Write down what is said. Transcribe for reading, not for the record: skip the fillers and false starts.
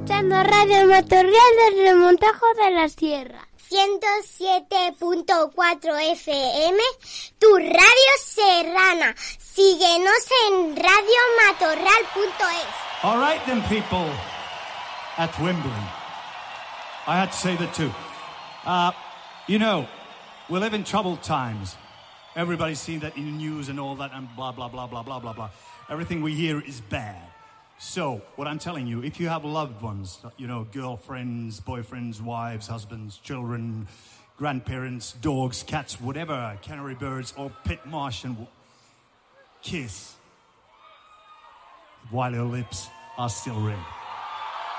escuchando Radio Matorral del Remontajo de la Sierra. 107.4 FM, tu radio serrana. Síguenos en radiomatorral.es. All right then, people at Wembley. I had to say that too. You know, we live in troubled times. Everybody's seen that in the news and all that and blah, blah, blah, blah, blah, blah, blah. Everything we hear is bad. So, what I'm telling you, if you have loved ones, you know, girlfriends, boyfriends, wives, husbands, children, grandparents, dogs, cats, whatever, canary birds, or pet Martian, kiss while your lips are still red.